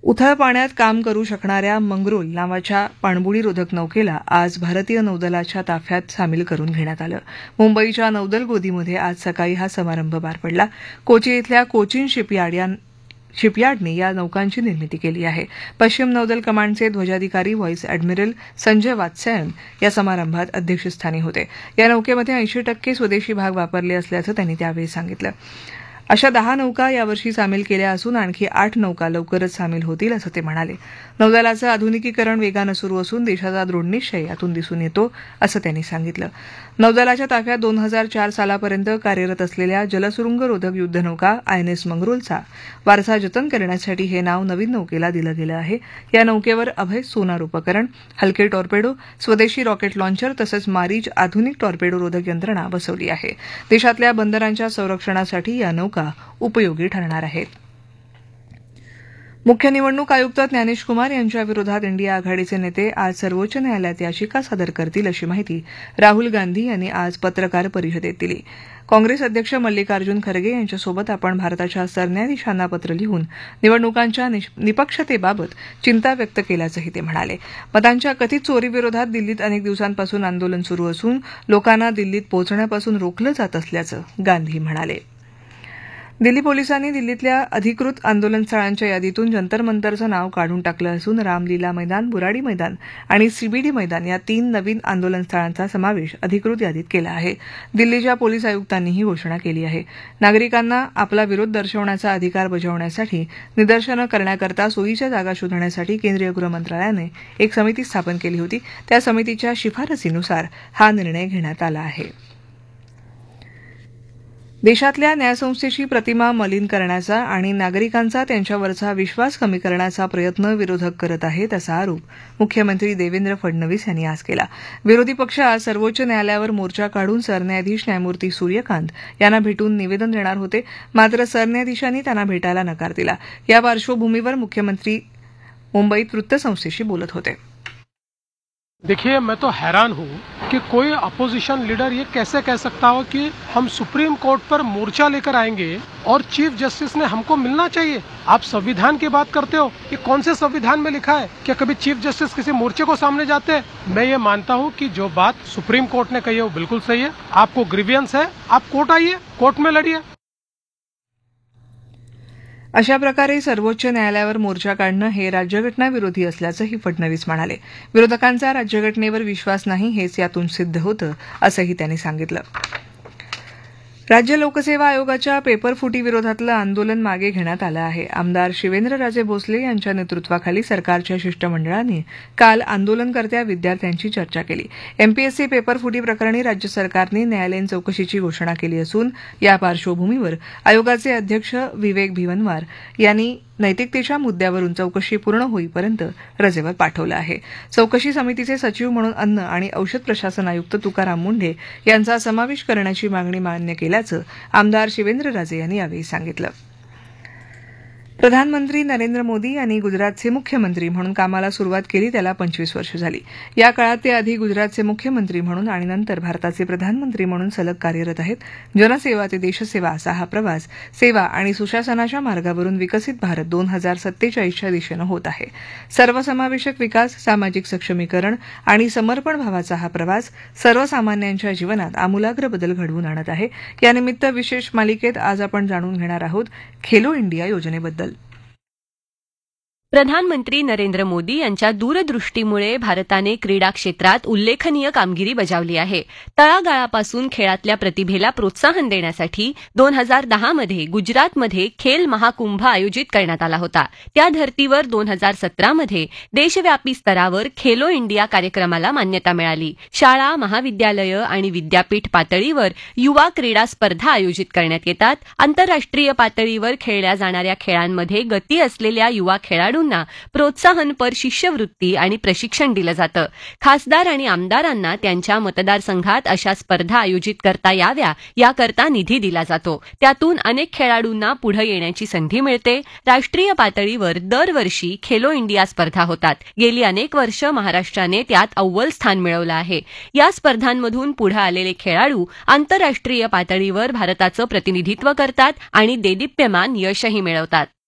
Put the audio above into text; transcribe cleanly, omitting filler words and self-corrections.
उथळ पाण्यात काम करू शकणाऱ्या मंगरोल नावाच्या पाणबुडीरोधक नौकेला आज भारतीय नौदलाच्या ताफ्यात सामील करून घेण्यात आलं. मुंबईच्या नौदल गोदीमध्ये आज सकाळी हा समारंभ पार पडला. कोची इथल्या कोचिन शिपयार्डने या नौकांची निर्मिती केली आहे. पश्चिम नौदल कमांडचे ध्वजाधिकारी व्हाईस अॅडमिरल संजय वात्स्यायन या समारंभात अध्यक्षस्थानी होते. या नौकेमध्ये 80% स्वदेशी भाग वापरले असल्याचं त्यांनी त्यावेळी सांगितलं. अशा 10 नौका यावर्षी सामील केल्या असून आणखी 8 नौका लवकरच सामील होतील असं ते म्हणाले. नौदलाचं आधुनिकीकरण वेगानं सुरू असून देशाचा दृढनिश्चय यातून दिसून येतो असं त्यांनी सांगितलं. नौदलाच्या ताफ्यात 2004 सालापर्यंत कार्यरत असलेल्या जलसुरुंगरोधक युद्धनौका आयएनएस मंगरोलचा वारसा जतन करण्यासाठी हे नाव नवीन नौकेला दिलं गेलं आहे. या नौकेवर अभय सोनार उपकरण, हलके टॉर्पेडो, स्वदेशी रॉकेट लॉन्चर तसंच मारीच आधुनिक टॉर्पेडो रोधक यंत्रणा बसवली आहे. देशातल्या बंदरांच्या संरक्षणासाठी या नौका उपयोगी ठरणार आहेत. मुख्य निवडणूक आयुक्त ज्ञानेश कुमार यांच्या विरोधात इंडिया आघाडीचे नेते आज सर्वोच्च न्यायालयात याचिका सादर करतील अशी माहिती राहुल गांधी यांनी आज पत्रकार परिषदेत दिली. काँग्रेस अध्यक्ष मल्लिकार्जुन खरगे यांच्यासोबत आपण भारताच्या सरन्यायाधीशांना पत्र लिहून निवडणुकांच्या निपक्षतेबाबत चिंता व्यक्त केल्याचंही ते म्हणाले. मतांच्या कथित चोरीविरोधात दिल्लीत अनेक दिवसांपासून आंदोलन सुरू असून लोकांना दिल्लीत पोहोचण्यापासून रोखलं जात असल्याचं गांधी म्हणाले. दिल्ली पोलिसांनी दिल्लीतल्या अधिकृत आंदोलनस्थळांच्या यादीतून जंतर मंतरचं नाव काढून टाकलं असून रामलीला मैदान, बुराडी मैदान आणि सीबीडी मैदान या 3 नवीन आंदोलनस्थळांचा समावेश अधिकृत यादीत केला आहे. दिल्लीच्या पोलीस आयुक्तांनी ही घोषणा केली आहे. नागरिकांना आपला विरोध दर्शवण्याचा अधिकार बजावण्यासाठी निदर्शनं करण्याकरता सोयीच्या जागा शोधण्यासाठी केंद्रीय गृह मंत्रालयाने एक समिती स्थापन केली होती. त्या समितीच्या शिफारसीनुसार हा निर्णय घेण्यात आला आहे. देशातल्या न्यायसंस्थेची प्रतिमा मलिन करण्याचा आणि नागरिकांचा त्यांच्यावरचा विश्वास कमी करण्याचा प्रयत्न विरोधक करत आहेत असा आरोप मुख्यमंत्री देवेंद्र फडणवीस यांनी आज केला. विरोधी पक्ष आज सर्वोच्च न्यायालयावर मोर्चा काढून सरन्यायाधीश न्यायमूर्ती सूर्यकांत यांना भेटून निवेदन देणार होते. मात्र सरन्यायाधीशांनी त्यांना भेटायला नकार दिला. या पार्श्वभूमीवर मुख्यमंत्री मुंबईत वृत्तसंस्थेशी बोलत होते. देखिए, मैं तो हैरान हूँ कि कोई अपोजिशन लीडर ये कैसे कह सकता हो कि हम सुप्रीम कोर्ट पर मोर्चा लेकर आएंगे और चीफ जस्टिस ने हमको मिलना चाहिए. आप संविधान की बात करते हो, ये कौन से संविधान में लिखा है? क्या कभी चीफ जस्टिस किसी मोर्चे को सामने जाते हैं? मैं ये मानता हूँ कि जो बात सुप्रीम कोर्ट ने कही है वो बिल्कुल सही है. आपको ग्रीवियंस है, आप कोर्ट आइए, कोर्ट में लड़िए. अशा प्रकारे सर्वोच्च न्यायालयावर मोर्चा काढणं हे राज्यघटनाविरोधी असल्याचंही फडणवीस म्हणाले. विरोधकांचा राज्यघटनेवर विश्वास नाही हेच यातून सिद्ध होतं असंही त्यांनी सांगितलं. राज्य लोकसेवा आयोगाच्या पेपरफुटीविरोधातलं आंदोलन मागे घेण्यात आलं आहे. आमदार शिवेंद्रराजे भोसले यांच्या नेतृत्वाखाली सरकारच्या शिष्टमंडळाने काल आंदोलनकर्त्या विद्यार्थ्यांची चर्चा केली. एमपीएससी पेपरफुटी प्रकरणी राज्य सरकारने न्यायालयीन चौकशीची घोषणा केली असून या पार्श्वभूमीवर आयोगाचे अध्यक्ष विवेक भिवनवार यांनी नैतिकतेच्या मुद्द्यावरून चौकशी पूर्ण होईपर्यंत रजेवर पाठवलं आहे. चौकशी समितीचे सचिव म्हणून अन्न आणि औषध प्रशासन आयुक्त तुकाराम मुंढे यांचा समावेश करण्याची मागणी मान्य केल्याचं आमदार शिवेंद्रराजे यांनी यावेळी सांगितलं. प्रधानमंत्री नरेंद्र मोदी यांनी गुजरातचे मुख्यमंत्री म्हणून कामाला सुरुवात केली त्याला 25 वर्ष झाली. या काळात ते आधी गुजरातचे मुख्यमंत्री म्हणून आणि नंतर भारताचे प्रधानमंत्री म्हणून सलग कार्यरत आहेत. जनसेवा ते देशसेवा असा हा प्रवास सेवा आणि सुशासनाच्या मार्गावरून विकसित भारत 2047च्या दिशेनं होत आहे. सर्वसमावेशक विकास, सामाजिक सक्षमीकरण आणि समर्पण भावाचा हा प्रवास सर्वसामान्यांच्या जीवनात आमूलाग्र बदल घडवून आणत आहे. यानिमित्त विशेष मालिकेत आज आपण जाणून घेणार आहोत खेलो इंडिया योजनेबद्दल. प्रधानमंत्री नरेंद्र मोदी यांच्या दूरदृष्टीमुळे भारताने क्रीडा क्षेत्रात उल्लेखनीय कामगिरी बजावली आहे. तळागाळापासून खेळातल्या प्रतिभेला प्रोत्साहन देण्यासाठी 2010 मध्ये गुजरातमध्ये खेल महाकुंभ आयोजित करण्यात आला होता. त्या धर्तीवर 2017 मध्ये देशव्यापी स्तरावर खेलो इंडिया कार्यक्रमाला मान्यता मिळाली. शाळा, महाविद्यालयं आणि विद्यापीठ पातळीवर युवा क्रीडा स्पर्धा आयोजित करण्यात येतात. आंतरराष्ट्रीय पातळीवर खेळल्या जाणाऱ्या खेळांमध्ये गती असलेल्या युवा खेळाडू प्रोत्साहनपर शिष्यवृत्ती आणि प्रशिक्षण दिलं जातं. खासदार आणि आमदारांना त्यांच्या मतदारसंघात अशा स्पर्धा आयोजित करता याव्या याकरता निधी दिला जातो. त्यातून अनेक खेळाडूंना पुढे येण्याची संधी मिळते. राष्ट्रीय पातळीवर दरवर्षी खेलो इंडिया स्पर्धा होतात. गेली अनेक वर्ष महाराष्ट्राने त्यात अव्वल स्थान मिळवलं आहे. या स्पर्धांमधून पुढे आलेले खेळाडू आंतरराष्ट्रीय पातळीवर भारताचं प्रतिनिधित्व करतात आणि देदीप्यमान यशही मिळवतात.